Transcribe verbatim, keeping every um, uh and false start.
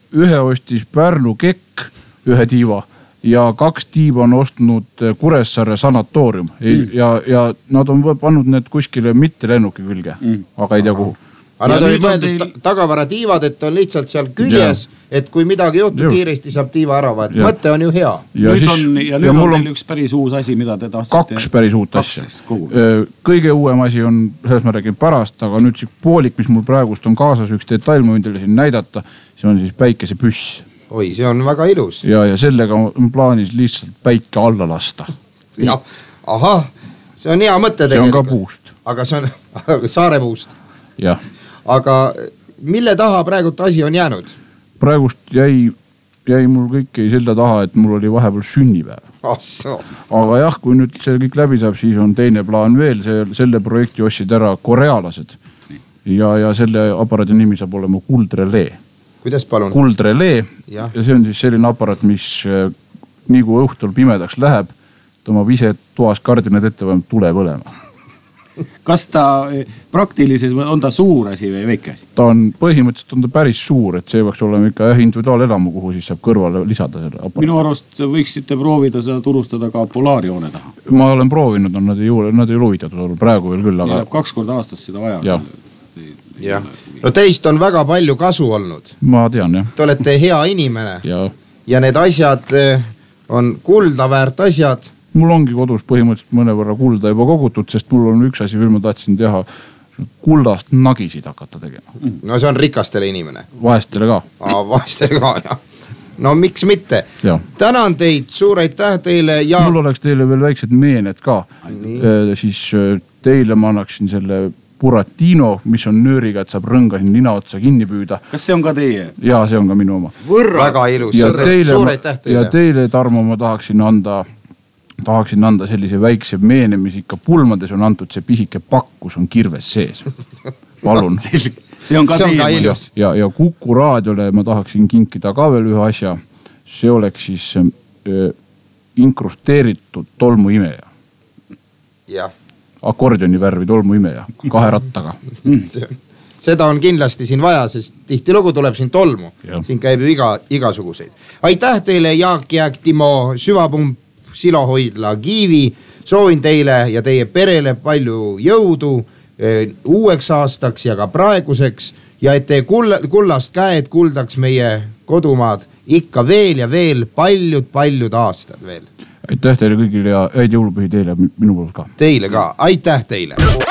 ühe ostis Pärnu Kekk, ühe tiiva ja kaks tiiva on ostnud Kuressaare sanatoorium mm. ja, ja nad on pannud need kuskile mitte lennuki külge, mm. aga ei tea kuhu. Aga nad olid mõeldud teil... tagavaratiivad, et on lihtsalt seal küljes, ja. Et kui midagi juhtub, Just. Kiiresti saab tiiva ära võtta. Mõte on ju hea. Ja, nüüd on, ja nüüd ja on teil üks päris uus asi, mida te tahtsite. Kaks päris uut asja. Kõige uuem asi on, selles ma räägin pärast, aga nüüd see poolik, mis mul praegust on kaasas, üks detail ma võin teile siin näidata, see on siis päikesepüss. Oi, see on väga ilus. Ja, ja sellega on plaanis lihtsalt päike alla lasta. Ja, aha, see on hea mõte tegelikult. See on ka puust. Aga see on saarepuust. Jah. Aga mille taha praegult asi on jäänud? Praegust jäi, jäi mul kõik ei selle taha, et mul oli vahepeal sünnipäev. Oh, so. Aga jah, kui nüüd see kõik läbi saab, siis on teine plaan veel. See, selle projekti ostsid ära korealased. Ja, ja selle aparaadi nimi saab olema Kuldrelee. Kuidas palun? Kuldrelee. Ja. ja see on siis selline aparaat, mis nii kui õhtul pimedaks läheb, tõmbab ise toas kardinad ette või tule põlema. Kas ta praktilises, on ta suur asi või väike asi? Ta on, põhimõtteliselt on ta päris suur, et see võiks olema ikka individuaalelamu, kuhu siis saab kõrvale lisada selle aparaadi. Minu arust võiksite proovida seda turustada ka polaarjoone taha. Ma olen proovinud, on nad ei ole, nad ei ole huvitatud praegu veel küll. Aga... kaks korda aastas seda vaja. Ja. Ja. No teist on väga palju kasu olnud. Ma tean, jah. Te olete hea inimene. Ja, ja need asjad on kulda väärt asjad. Mul ongi kodus põhimõtteliselt mõne võrra kulda juba kogutud, sest mul on üks asi, veel ma tahtsin teha kuldast nagisid hakata tegema. No see on rikastele inimene. Vahestele ka. Aa, vahestele ka, jah. No miks mitte? Ja. Tänan teid, suur aitäh teile. Ja... Mul oleks teile veel väiksed meened ka. E, siis teile ma annaksin selle Buratino, mis on nööriga, et saab rõnga siin nina otsa kinni püüda. Kas see on ka teie? Ja, see on ka minu oma. Võrra. Väga ilus. Ja teile, suur aitäh teile. Ja teile, Tarmo, ma tahaksin anda... tahaksin anda sellise väikse meene, mis ikka pulmades on antud, see pisike pakkus on kirves sees. Palun. See on ka teie. Ja, ja Kuku raadiole ma tahaksin kinkida ka veel ühe asja. See oleks siis äh, inkrusteeritud tolmuimeja. Jah. Akordioni värvi tolmuimeja, kahe rattaga. Seda on kindlasti siin vaja, sest tihti lugu tuleb siin tolmu. Ja. Siin käib ju iga, igasuguseid. Aitäh teile, Jaak Jääk, Timo, Süvapump, Silohoidla, Kiivi. Soovin teile ja teie perele palju jõudu uueks aastaks ja ka praeguseks ja et teie kullast käed kuldaks meie kodumaad ikka veel ja veel paljud-paljud aastad veel. Aitäh teile kõigile ja häid jõulupühi teile minu poolt ka. Teile ka, aitäh teile.